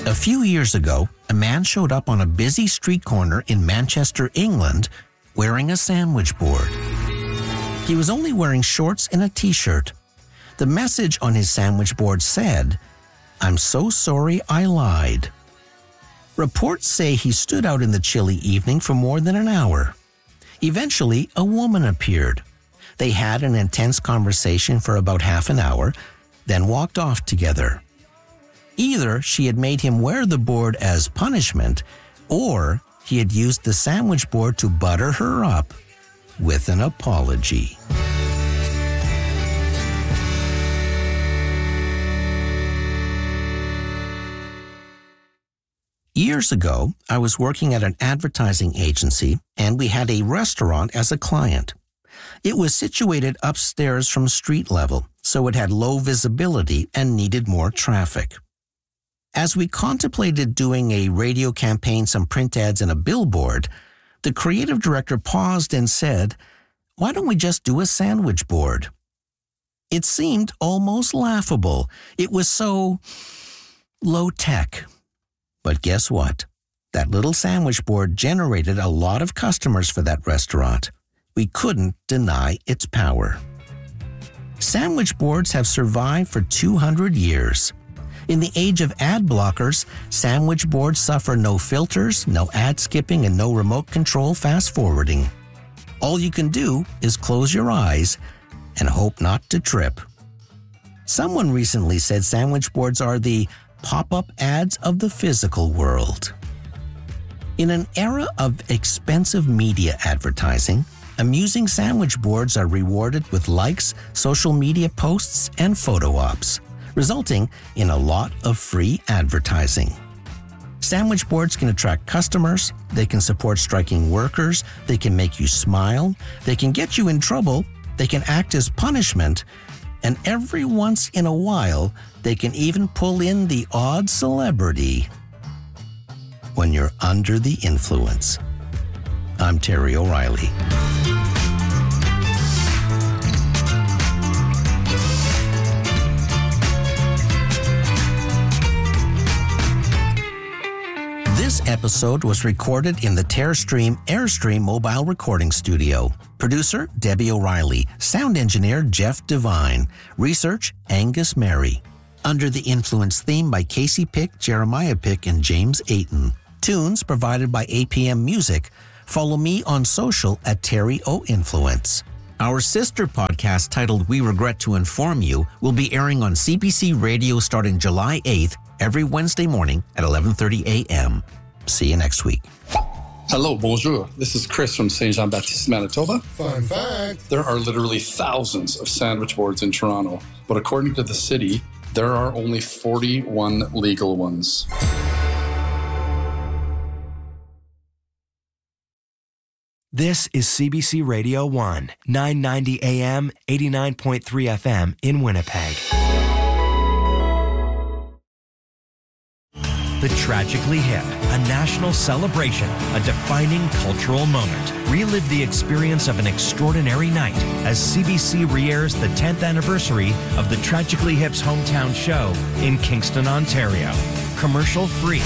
A few years ago, a man showed up on a busy street corner in Manchester, England, wearing a sandwich board. He was only wearing shorts and a t-shirt. The message on his sandwich board said, "I'm so sorry I lied." Reports say he stood out in the chilly evening for more than an hour. Eventually, a woman appeared. They had an intense conversation for about half an hour, then walked off together. Either she had made him wear the board as punishment, or he had used the sandwich board to butter her up with an apology. Years ago, I was working at an advertising agency, and we had a restaurant as a client. It was situated upstairs from street level, so it had low visibility and needed more traffic. As we contemplated doing a radio campaign, some print ads, and a billboard, the creative director paused and said, "Why don't we just do a sandwich board?" It seemed almost laughable. It was so low-tech. But guess what? That little sandwich board generated a lot of customers for that restaurant. We couldn't deny its power. Sandwich boards have survived for 200 years. In the age of ad blockers, sandwich boards suffer no filters, no ad skipping, and no remote control fast forwarding. All you can do is close your eyes and hope not to trip. Someone recently said sandwich boards are the pop-up ads of the physical world. In an era of expensive media advertising, amusing sandwich boards are rewarded with likes, social media posts, and photo ops, resulting in a lot of free advertising. Sandwich boards can attract customers, they can support striking workers, they can make you smile, they can get you in trouble, they can act as punishment, and every once in a while, they can even pull in the odd celebrity when you're under the influence. I'm Terry O'Reilly. This episode was recorded in the Terrestream Airstream mobile recording studio. Producer, Debbie O'Reilly. Sound engineer, Jeff Devine. Research, Angus Mary. Under the Influence theme by Casey Pick, Jeremiah Pick, and James Ayton. Tunes provided by APM Music. Follow me on social at Terry O Influence. Our sister podcast titled We Regret to Inform You will be airing on CBC Radio starting July 8th every Wednesday morning at 11:30 a.m. See you next week. Hello, bonjour. This is Chris from St. Jean-Baptiste, Manitoba. Fun fact. There are literally thousands of sandwich boards in Toronto, but according to the city, there are only 41 legal ones. This is CBC Radio 1, 990 AM, 89.3 FM in Winnipeg. The Tragically Hip, a national celebration, a defining cultural moment. Relive the experience of an extraordinary night as CBC re-airs the 10th anniversary of the Tragically Hip's hometown show in Kingston, Ontario. Commercial free.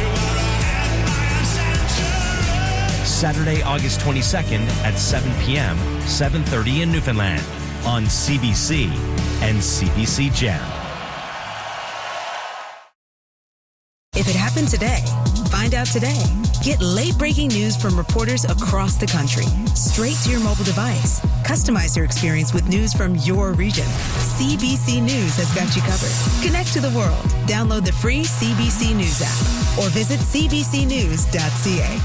Saturday, August 22nd at 7 p.m., 7:30 in Newfoundland on CBC and CBC Gem. If it happened today, find out today. Get late-breaking news from reporters across the country, straight to your mobile device. Customize your experience with news from your region. CBC News has got you covered. Connect to the world. Download the free CBC News app or visit cbcnews.ca.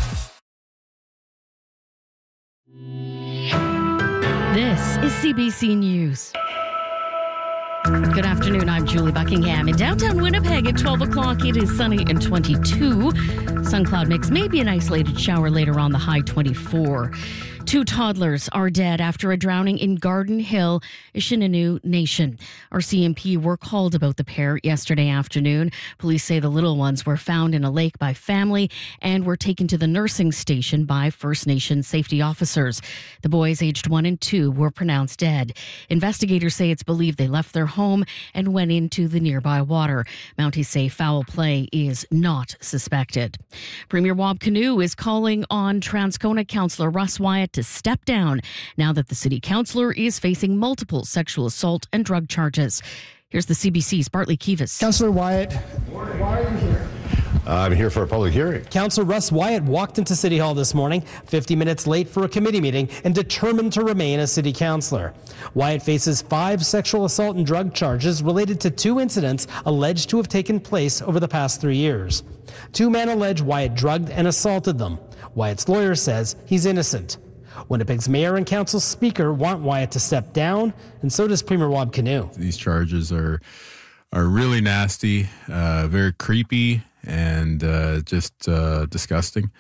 This is CBC News. Good afternoon, I'm Julie Buckingham. In downtown Winnipeg at 12 o'clock, it is sunny and 22. Sun cloud mix, maybe an isolated shower later on, the high 24. 2 toddlers are dead after a drowning in Garden Hill, Ishininu Nation. RCMP were called about the pair yesterday afternoon. Police say the little ones were found in a lake by family and were taken to the nursing station by First Nation safety officers. The boys, aged 1 and 2, were pronounced dead. Investigators say it's believed they left their home and went into the nearby water. Mounties say foul play is not suspected. Premier Wab Kinew is calling on Transcona Councillor Russ Wyatt to step down now that the city councillor is facing multiple sexual assault and drug charges. Here's the CBC's Bartley Kivas. Councillor Wyatt, why are you here? I'm here for a public hearing. Councillor Russ Wyatt walked into City Hall this morning, 50 minutes late for a committee meeting, and determined to remain a city councillor. Wyatt faces 5 sexual assault and drug charges related to 2 incidents alleged to have taken place over the past 3 years. 2 men allege Wyatt drugged and assaulted them. Wyatt's lawyer says he's innocent. Winnipeg's mayor and council speaker want Wyatt to step down, and so does Premier Wab Kinew. These charges are really nasty, very creepy, and just disgusting.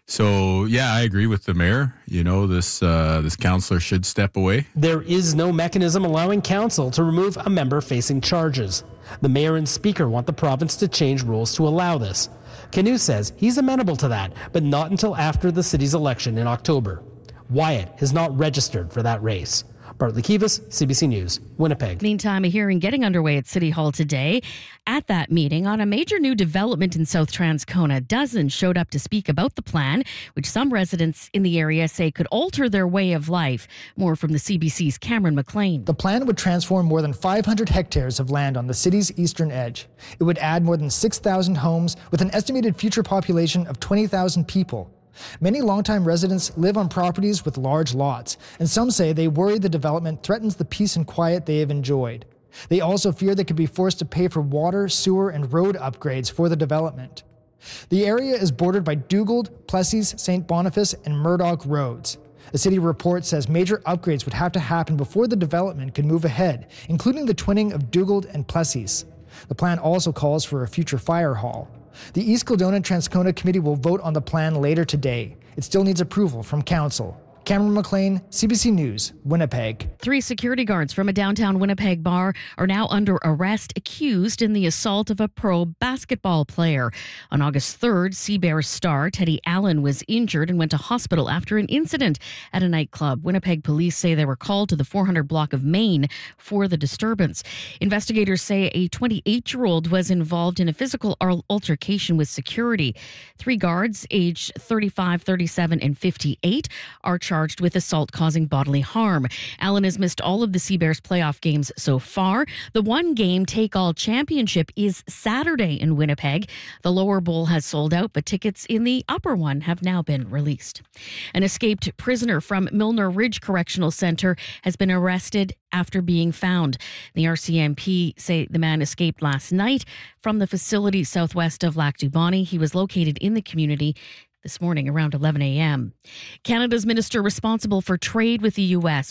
So, yeah, I agree with the mayor. You know, this councillor should step away. There is no mechanism allowing council to remove a member facing charges. The mayor and speaker want the province to change rules to allow this. Kinew says he's amenable to that, but not until after the city's election in October. Wyatt has not registered for that race. Bartley Kivas, CBC News, Winnipeg. Meantime, a hearing getting underway at City Hall today. At that meeting, on a major new development in South Transcona, dozens showed up to speak about the plan, which some residents in the area say could alter their way of life. More from the CBC's Cameron McLean. The plan would transform more than 500 hectares of land on the city's eastern edge. It would add more than 6,000 homes with an estimated future population of 20,000 people. Many longtime residents live on properties with large lots, and some say they worry the development threatens the peace and quiet they have enjoyed. They also fear they could be forced to pay for water, sewer, and road upgrades for the development. The area is bordered by Dugald, Plessis, St. Boniface, and Murdoch roads. The city report says major upgrades would have to happen before the development could move ahead, including the twinning of Dugald and Plessis. The plan also calls for a future fire hall. The East Kildonan Transcona Committee will vote on the plan later today. It still needs approval from council. Cameron McLean, CBC News, Winnipeg. 3 security guards from a downtown Winnipeg bar are now under arrest, accused in the assault of a pro basketball player. On August 3rd, Seabears star Teddy Allen was injured and went to hospital after an incident at a nightclub. Winnipeg police say they were called to the 400 block of Main for the disturbance. Investigators say a 28-year-old was involved in a physical altercation with security. 3 guards, aged 35, 37, and 58, are charged with assault causing bodily harm. Allen has missed all of the Seabears playoff games so far. The one-game take-all championship is Saturday in Winnipeg. The lower bowl has sold out, but tickets in the upper one have now been released. An escaped prisoner from Milner Ridge Correctional Centre has been arrested after being found. The RCMP say the man escaped last night from the facility southwest of Lac du Bonnet. He was located in the community this morning around 11 a.m. Canada's minister responsible for trade with the U.S.